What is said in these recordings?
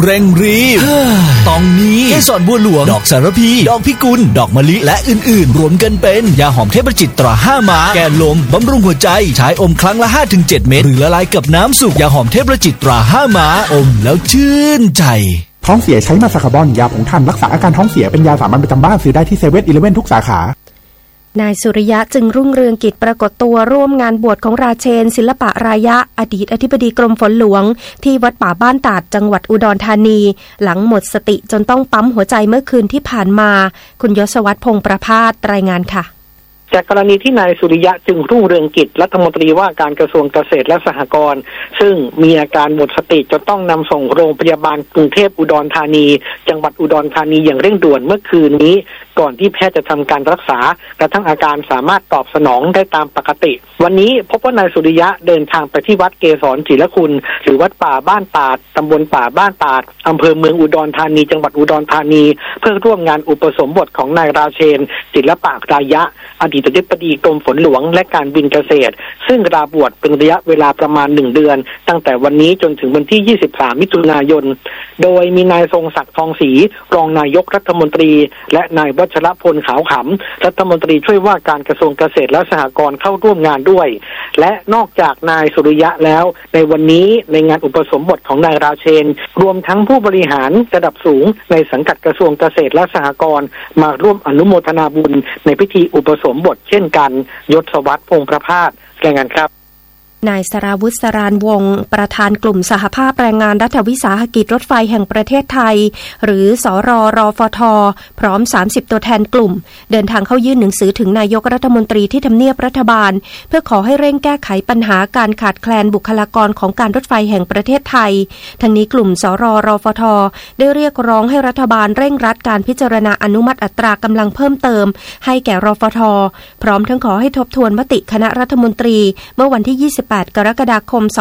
เร่งรีบต้องมีเกสรบัวหลวงดอกสารพีดอกพิกุลดอกมะลิและอื่นๆรวมกันเป็นยาหอมเทพประจิตตรา5 ม้าแก้ลมบำรุงหัวใจใช้อมครั้งละ 5-7 เม็ดหรือละลายกับน้ำสุกยาหอมเทพประจิตตรา5 ม้าอมแล้วชื่นใจท้องเสียใช้มาซาคาบอนยาผงท่านรักษาอาการท้องเสียเป็นยาสามัญประจำบ้านซื้อได้ที่เซเว่น-11ทุกสาขานายสุริยะจึงรุ่งเรืองกิจปรากฏตัวร่วมงานบวชของราเชนศิลปะรายะอดีตอธิบดีกรมฝนหลวงที่วัดป่าบ้านตาดจังหวัดอุดรธานีหลังหมดสติจนต้องปั๊มหัวใจเมื่อคืนที่ผ่านมาคุณยศวัฒน์พงษ์ประภาสรายงานค่ะจากกรณีที่นายสุริยะจึงรุ่งเรืองกิจรัฐมนตรีว่าการกระทรวงเกษตรและสหกรณ์ซึ่งมีอาการหมดสติจนต้องนำส่งโรงพยาบาลกรุงเทพอุดรธานีจังหวัดอุดรธานีอย่างเร่งด่วนเมื่อคืนนี้ก่อนที่แพทย์จะทำการรักษากระทั่งอาการสามารถตอบสนองได้ตามปกติวันนี้พบว่านายสุริยะเดินทางไปที่วัดเกษรศิลคุณหรือวัดป่าบ้านตาดตำบลป่าบ้านตาดอำเภอเมืองอุดรธานีจังหวัดอุดรธานีเพื่อร่วมงานอุปสมบทของนายราเชนศิลปะรายะอดีตอธิบดีกรมฝนหลวงและการบินเกษตรซึ่งลาบวชเป็นระยะเวลาประมาณ1 เดือนตั้งแต่วันนี้จนถึงวันที่23 มิถุนายนโดยมีนายทรงศักดิ์ทองศรีรองนายกรัฐมนตรีและนายวัชรพลขาวขำรัฐมนตรีช่วยว่าการกระทรวงเกษตรและสหกรณ์เข้าร่วมงานด้วยและนอกจากนายสุริยะแล้วในวันนี้ในงานอุปสมบทของนายราเชนรวมทั้งผู้บริหารระดับสูงในสังกัดกระทรวงเกษตรและสหกรณ์มาร่วมอนุโมทนาบุญในพิธีอุปสมบทเช่นกันยศวัฒน์พงษ์ประภาสรายงานครับนายสราวุฒิ สรานวงศ์ประธานกลุ่มสหภาพแรงงานรัฐวิสาหกิจรถไฟแห่งประเทศไทยหรือสรรฟท.พร้อม30ตัวแทนกลุ่มเดินทางเข้ายื่นหนังสือถึงนายกรัฐมนตรีที่ทำเนียบรัฐบาลเพื่อขอให้เร่งแก้ไขปัญหาการขาดแคลนบุคลากรของการรถไฟแห่งประเทศไทยทั้งนี้กลุ่มสรรฟท.ได้เรียกร้องให้รัฐบาลเร่งรัดการพิจารณาอนุมัติอัตรากำลังเพิ่มเติมให้แก่รฟท.พร้อมทั้งขอให้ทบทวนมติคณะรัฐมนตรีเมื่อวันที่28 กรกฎาคม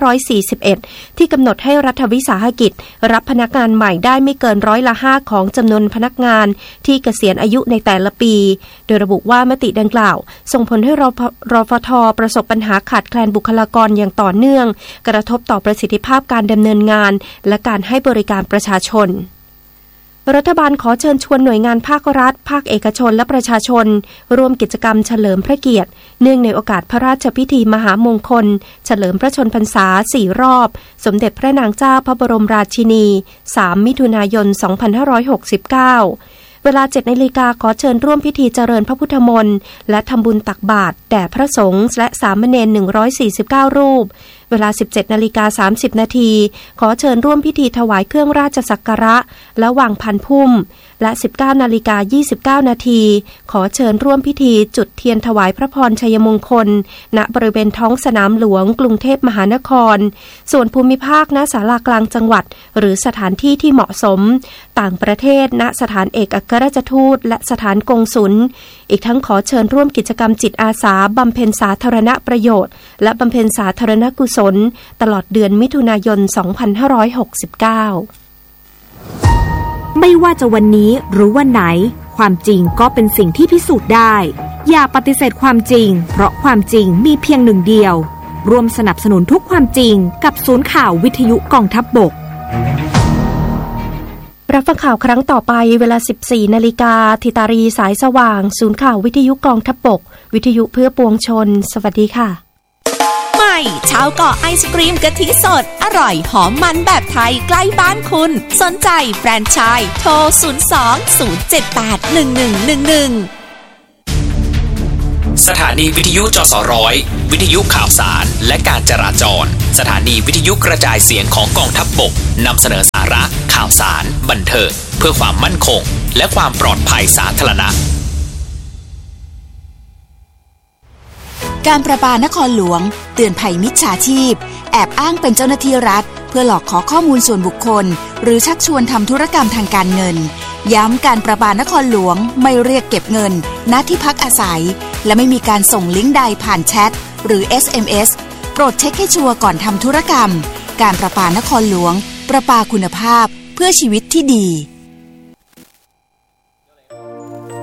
2541 ที่กำหนดให้รัฐวิสาหกิจรับพนักงานใหม่ได้ไม่เกิน5%ของจำนวนพนักงานที่เกษียณอายุในแต่ละปีโดยระบุว่ามติดังกล่าวส่งผลให้รฟท.ประสบปัญหาขาดแคลนบุคลากรอย่างต่อเนื่องกระทบต่อประสิทธิภาพการดำเนินงานและการให้บริการประชาชนรัฐบาลขอเชิญชวนหน่วยงานภาครัฐภาคเอกชนและประชาชนร่วมกิจกรรมเฉลิมพระเกียรติเนื่องในโอกาสพระราชพิธีมหามงคลเฉลิมพระชนพรรษา4 รอบสมเด็จพระนางเจ้าพระบรมราชินี3 มิถุนายน 2569เวลา 7 นาฬิกาขอเชิญร่วมพิธีเจริญพระพุทธมนต์และทำบุญตักบาตรแด่พระสงฆ์และสามเณร149 รูปเวลา 17:30 นาทีขอเชิญร่วมพิธีถวายเครื่องราชสักการะและวางพันพุ่มและ 19:29 นาทีขอเชิญร่วมพิธีจุดเทียนถวายพระพรชัยมงคลณบริเวณท้องสนามหลวงกรุงเทพมหานครส่วนภูมิภาคณศาลากลางจังหวัดหรือสถานที่ที่เหมาะสมต่างประเทศณสถานเอกอัครราชทูตและสถานกงสุลอีกทั้งขอเชิญร่วมกิจกรรมจิตอาสาบำเพ็ญสาธารณประโยชน์และบำเพ็ญสาธารณกุศลตลอดเดือนมิถุนายน 2569 ไม่ว่าจะวันนี้หรือวันไหนความจริงก็เป็นสิ่งที่พิสูจน์ได้อย่าปฏิเสธความจริงเพราะความจริงมีเพียงหนึ่งเดียวร่วมสนับสนุนทุกความจริงกับศูนย์ข่าววิทยุกองทัพบกรับฟังข่าวครั้งต่อไปเวลา 14 นาฬิกาธิตารีสายสว่างศูนย์ข่าววิทยุกองทัพบกวิทยุเพื่อปวงชนสวัสดีค่ะใหม่ชาวเกาะไอศกรีมกะทิสดอร่อยหอมมันแบบไทยใกล้บ้านคุณสนใจแฟรนไชส์โทร 02-078-1111 สถานีวิทยุจสร้อยวิทยุข่าวสารและการจราจรสถานีวิทยุกระจายเสียงของกองทัพบกนำเสนอสาระข่าวสารบันเทิงเพื่อความมั่นคงและความปลอดภัยสาธารณะการประปานครหลวงเตือนภัยมิจฉาชีพแอบอ้างเป็นเจ้าหน้าที่รัฐเพื่อหลอกขอข้อมูลส่วนบุคคลหรือชักชวนทำธุรกรรมทางการเงินย้ำการประปานครหลวงไม่เรียกเก็บเงินณที่พักอาศัยและไม่มีการส่งลิงก์ใดผ่านแชทหรือ SMS โปรดเช็คให้ชัวร์ก่อนทำธุรกรรมการประปานครหลวงประปาคุณภาพเพื่อชีวิตที่ดี